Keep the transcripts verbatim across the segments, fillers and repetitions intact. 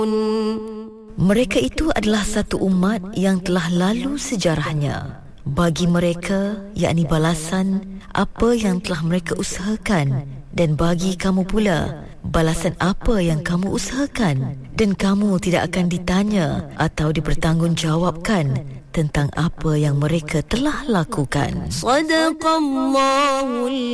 Mereka itu adalah satu umat yang telah lalu sejarahnya. Bagi mereka, yakni balasan apa yang telah mereka usahakan, dan bagi kamu pula balasan apa yang kamu usahakan, dan kamu tidak akan ditanya atau dipertanggungjawabkan tentang apa yang mereka telah lakukan. Sadaqallahul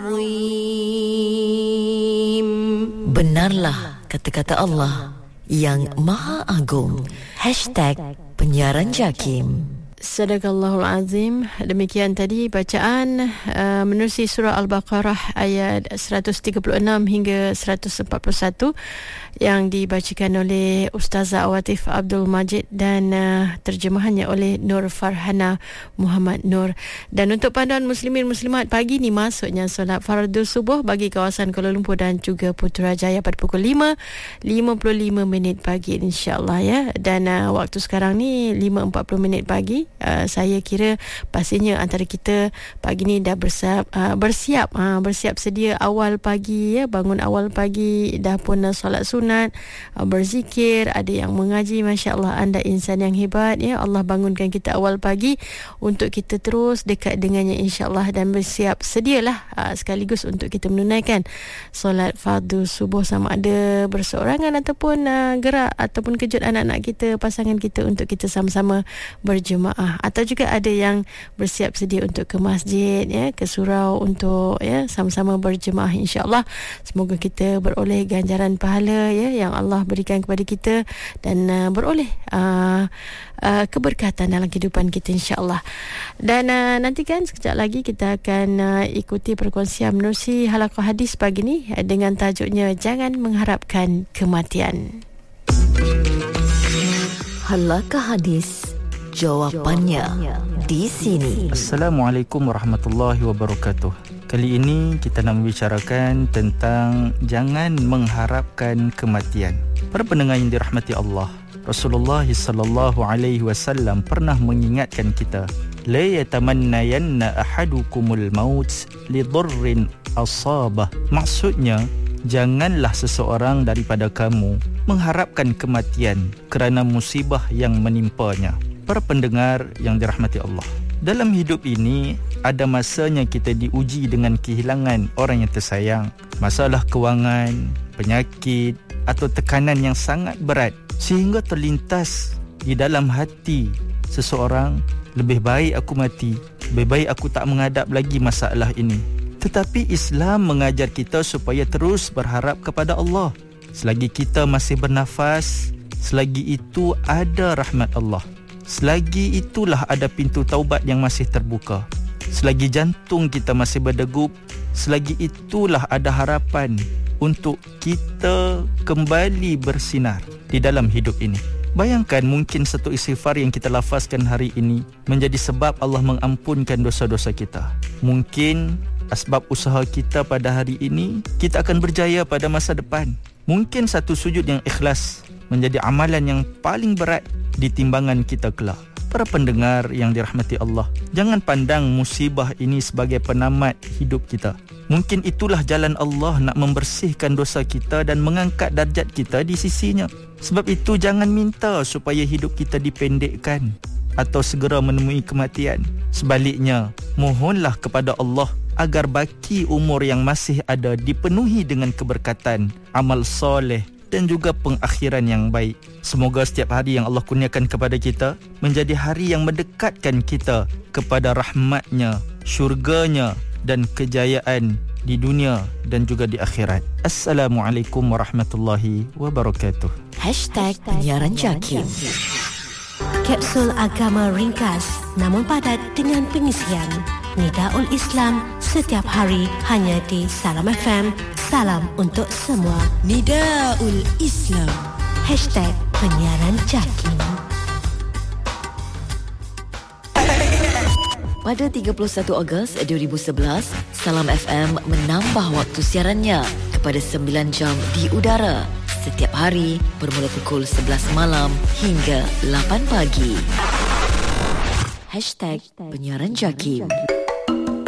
Azim. Benarlah kata-kata Allah yang Maha Agung. Hashtag Penyiaran Jakim. Sadaqallahul Azim. Demikian tadi bacaan uh, menerusi surah Al-Baqarah ayat seratus tiga puluh enam hingga seratus empat puluh satu yang dibacakan oleh Ustazah Awatif Abdul Majid dan uh, terjemahannya oleh Nur Farhana Muhammad Nur. Dan untuk panduan muslimin muslimat pagi ni, masuknya solat fardu subuh bagi kawasan Kuala Lumpur dan juga Putrajaya pada pukul lima lima puluh lima minit pagi insya-Allah ya. Dan uh, waktu sekarang ni lima empat puluh minit pagi. Uh, saya kira pastinya antara kita pagi ni dah bersiap uh, bersiap uh, bersiap sedia awal pagi ya, bangun awal pagi, dah pun uh, solat sunat, uh, berzikir, ada yang mengaji. Masya-Allah, anda insan yang hebat ya. Allah bangunkan kita awal pagi untuk kita terus dekat dengannya insya-Allah, dan bersiap sedialah uh, sekaligus untuk kita menunaikan solat fardu subuh, sama ada berseorangan ataupun uh, gerak ataupun kejut anak-anak kita, pasangan kita, untuk kita sama-sama berjemaah. Atau juga ada yang bersiap sedia untuk ke masjid ya, ke surau untuk ya sama-sama berjemaah insya-Allah. Semoga kita beroleh ganjaran pahala ya yang Allah berikan kepada kita, dan uh, beroleh uh, uh, keberkatan dalam kehidupan kita insya-Allah. Dan uh, nantikan sekejap lagi kita akan uh, ikuti perkongsian menerusi halaqah hadis pagi ni uh, dengan tajuknya Jangan Mengharapkan Kematian. Halaqah hadis, jawapannya di sini. Assalamualaikum warahmatullahi wabarakatuh. Kali ini kita nak membicarakan tentang jangan mengharapkan kematian. Para pendengar yang dirahmati Allah, Rasulullah sallallahu alaihi wasallam pernah mengingatkan kita, la yatamannayanna ahadukumul maut li dharrin asabah. Maksudnya, janganlah seseorang daripada kamu mengharapkan kematian kerana musibah yang menimpanya. Para pendengar yang dirahmati Allah, dalam hidup ini ada masanya kita diuji dengan kehilangan orang yang tersayang, masalah kewangan, penyakit atau tekanan yang sangat berat, sehingga terlintas di dalam hati seseorang, lebih baik aku mati, lebih baik aku tak menghadap lagi masalah ini. Tetapi Islam mengajar kita supaya terus berharap kepada Allah. Selagi kita masih bernafas, selagi itu ada rahmat Allah. Selagi itulah ada pintu taubat yang masih terbuka. Selagi jantung kita masih berdegup, selagi itulah ada harapan untuk kita kembali bersinar di dalam hidup ini. Bayangkan mungkin satu istighfar yang kita lafazkan hari ini menjadi sebab Allah mengampunkan dosa-dosa kita. Mungkin asbab usaha kita pada hari ini, kita akan berjaya pada masa depan. Mungkin satu sujud yang ikhlas menjadi amalan yang paling berat di timbangan kita kelak. Para pendengar yang dirahmati Allah, jangan pandang musibah ini sebagai penamat hidup kita. Mungkin itulah jalan Allah nak membersihkan dosa kita dan mengangkat darjat kita di sisinya. Sebab itu jangan minta supaya hidup kita dipendekkan atau segera menemui kematian. Sebaliknya, mohonlah kepada Allah agar baki umur yang masih ada dipenuhi dengan keberkatan, amal soleh dan juga pengakhiran yang baik. Semoga setiap hari yang Allah kurniakan kepada kita menjadi hari yang mendekatkan kita kepada rahmatnya, syurganya dan kejayaan di dunia dan juga di akhirat. Assalamualaikum warahmatullahi wabarakatuh. Hashtag Penyiaran Jakim. Kapsul agama ringkas namun padat dengan pengisian Nidaul Islam setiap hari hanya di Salam F M. Salam untuk semua. Nidaul Islam. Hashtag Penyiaran Jakim. Pada tiga puluh satu Ogos dua ribu sebelas, Salam F M menambah waktu siarannya kepada sembilan jam di udara setiap hari bermula pukul sebelas malam hingga lapan pagi. Hashtag Penyiaran Jakim.